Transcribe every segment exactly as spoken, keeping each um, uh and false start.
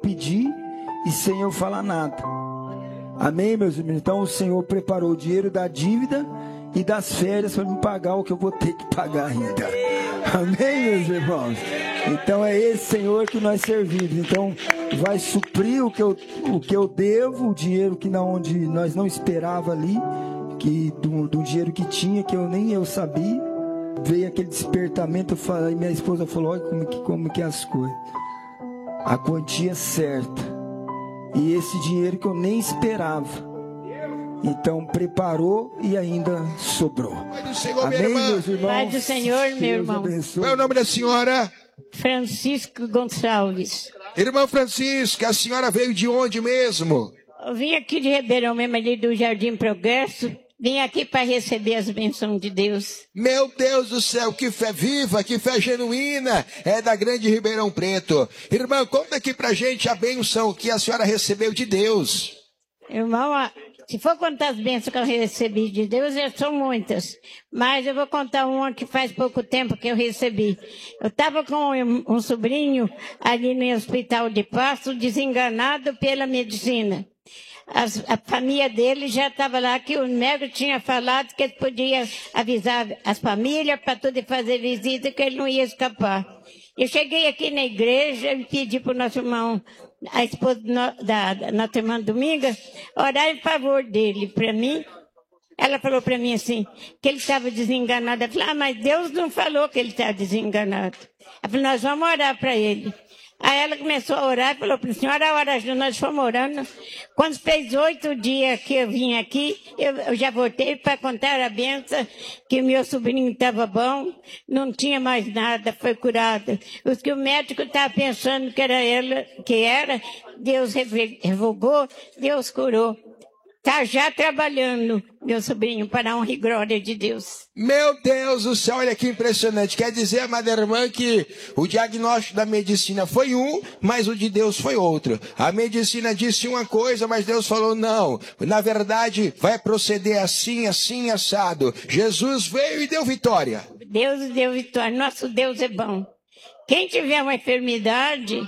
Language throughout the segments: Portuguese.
pedir e sem eu falar nada. Amém, meus irmãos? Então o Senhor preparou o dinheiro da dívida e das férias para me pagar o que eu vou ter que pagar ainda. Amém, meus irmãos? Então é esse Senhor que nós servimos. Então vai suprir o que eu, o que eu devo, o dinheiro que não, onde nós não esperava ali, que do, do dinheiro que tinha, que eu nem eu sabia. Veio aquele despertamento, eu falei, minha esposa falou, olha como que, como que é as coisas. A quantia certa. E esse dinheiro que eu nem esperava. Então preparou e ainda sobrou. Pai do Senhor, amém, minha irmã. meus irmãos. Pai do Senhor, meu irmão. Qual é o nome da senhora? Francisco Gonçalves. Irmã Francisca, a senhora veio de onde mesmo? Eu vim aqui de Ribeirão mesmo, ali do Jardim Progresso. Vim aqui para receber as bênçãos de Deus. Meu Deus do céu, que fé viva, que fé genuína, é da grande Ribeirão Preto. Irmã, conta aqui pra gente a bênção que a senhora recebeu de Deus. Irmão, se for contar as bênçãos que eu recebi de Deus, são muitas. Mas eu vou contar uma que faz pouco tempo que eu recebi. Eu estava com um, um sobrinho ali no hospital de Pasto, desenganado pela medicina. As, a família dele já estava lá, que o médico tinha falado que ele podia avisar as famílias para tudo fazer visita, que ele não ia escapar. Eu cheguei aqui na igreja e pedi para o nosso irmão, a esposa no, da, da nossa irmã Dominga, orar em favor dele para mim. Ela falou para mim assim, que ele estava desenganado. Eu falei, ah, mas Deus não falou que ele está desenganado. Ela falou, nós vamos orar para ele. Aí ela começou a orar e falou para a senhora, ora, nós fomos orando. Quando fez oito dias que eu vim aqui, eu, eu já voltei para contar a benção, que o meu sobrinho estava bom, não tinha mais nada, foi curado. Os que o médico estava pensando que era ela, que era, Deus revogou, Deus curou. Está já trabalhando, meu sobrinho, para a honra e glória de Deus. Meu Deus do céu, olha que impressionante. Quer dizer, amada irmã, que o diagnóstico da medicina foi um, mas o de Deus foi outro. A medicina disse uma coisa, mas Deus falou não. Na verdade, vai proceder assim, assim, assado. Jesus veio e deu vitória. Deus deu vitória. Nosso Deus é bom. Quem tiver uma enfermidade...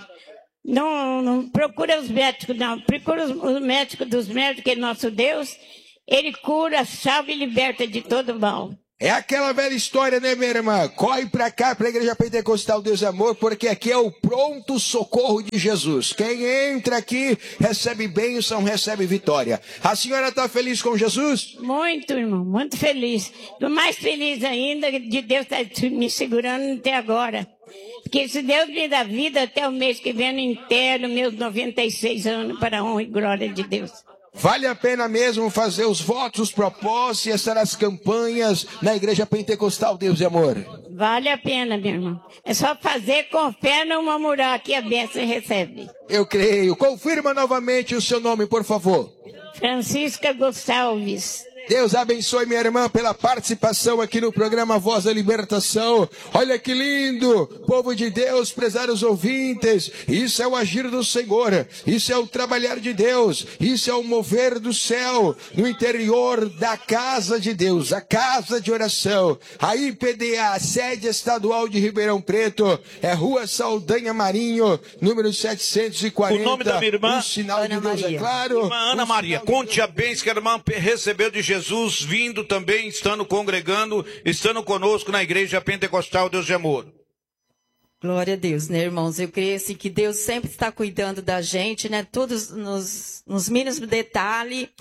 Não, não procura os médicos, não. Procura os, os médicos dos médicos, que é nosso Deus. Ele cura, salva e liberta de todo mal. É aquela velha história, né, minha irmã? Corre pra cá, pra Igreja Pentecostal Deus Amor, porque aqui é o pronto socorro de Jesus. Quem entra aqui recebe bênção, recebe vitória. A senhora está feliz com Jesus? Muito, irmão, muito feliz. Estou mais feliz ainda de Deus estar me segurando até agora. Porque se Deus me dá vida até o mês que vem, eu inteiro meus noventa e seis anos para a honra e glória de Deus. Vale a pena mesmo fazer os votos, os propósitos e estar as campanhas na Igreja Pentecostal Deus e Amor? Vale a pena, meu irmão. É só fazer com fé, não murmurar, que a bênção recebe. Eu creio. Confirma novamente o seu nome, por favor. Francisca Gonçalves. Deus abençoe minha irmã pela participação aqui no programa Voz da Libertação. Olha que lindo, povo de Deus, prezados ouvintes. Isso é o agir do Senhor, isso é o trabalhar de Deus, isso é o mover do céu no interior da casa de Deus, a casa de oração. A I P D A, sede estadual de Ribeirão Preto, é Rua Saldanha Marinho, número setecentos e quarenta. O nome da minha irmã? O sinal Ana de Deus, Maria. é claro. Irmã Ana Maria, conte a bênção que a irmã recebeu de Jesus. Jesus vindo também, estando congregando, estando conosco na Igreja Pentecostal Deus de Amor. Glória a Deus, né, irmãos? Eu creio assim, que Deus sempre está cuidando da gente, né? Todos nos, nos mínimos detalhes.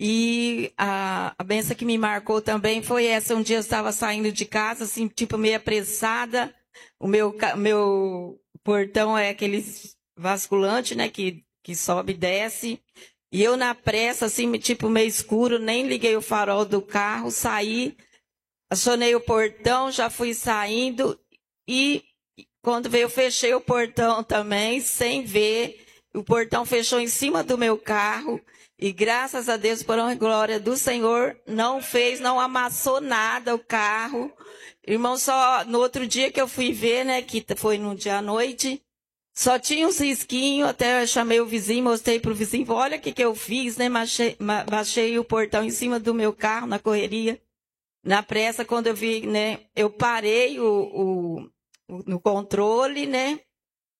E a, a benção que me marcou também foi essa. Um dia eu estava saindo de casa, assim, tipo, meio apressada. O meu, meu portão é aquele vasculante, né? Que, que sobe e desce. E eu na pressa, assim, tipo, meio escuro, nem liguei o farol do carro, saí, acionei o portão, já fui saindo e quando veio eu fechei o portão também, sem ver, o portão fechou em cima do meu carro e graças a Deus, por honra e glória do Senhor, não fez, não amassou nada o carro. Irmão, só no outro dia que eu fui ver, né, que foi no dia à noite, só tinha uns risquinhos, até eu chamei o vizinho, mostrei pro vizinho, olha o que que eu fiz, né? Baixei, baixei o portão em cima do meu carro, na correria. Na pressa, quando eu vi, né? Eu parei o, o, o, no controle, né?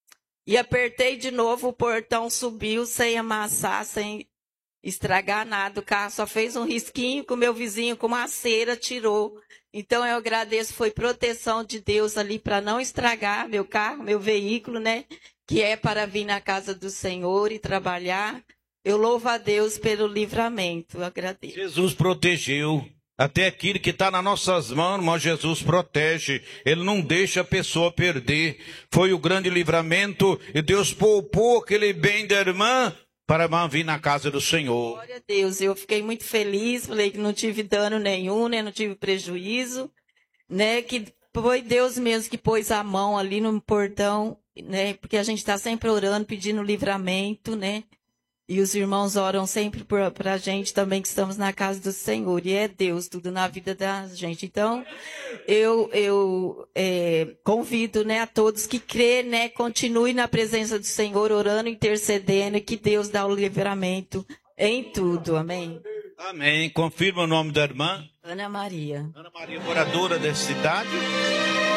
e apertei de novo, o portão subiu sem amassar, sem estragar nada. O carro só fez um risquinho, que o meu vizinho com uma cera tirou. Então eu agradeço, foi proteção de Deus ali para não estragar meu carro, meu veículo, né? Que é para vir na casa do Senhor e trabalhar. Eu louvo a Deus pelo livramento, eu agradeço. Jesus protegeu. Até aquilo que está nas nossas mãos, irmão, Jesus protege. Ele não deixa a pessoa perder. Foi o grande livramento e Deus poupou aquele bem da irmã para a irmã vir na casa do Senhor. Glória a Deus, eu fiquei muito feliz, falei que não tive dano nenhum, né? Não tive prejuízo, né? Que foi Deus mesmo que pôs a mão ali no portão, né? Porque a gente está sempre orando, pedindo livramento, né? E os irmãos oram sempre para a gente também, que estamos na casa do Senhor. E é Deus, tudo na vida da gente. Então, eu, eu é, convido, né, a todos que crê, né, continue na presença do Senhor, orando, intercedendo, e que Deus dá o livramento em tudo. Amém? Amém. Confirma o nome da irmã. Ana Maria. Ana Maria, moradora dessa cidade.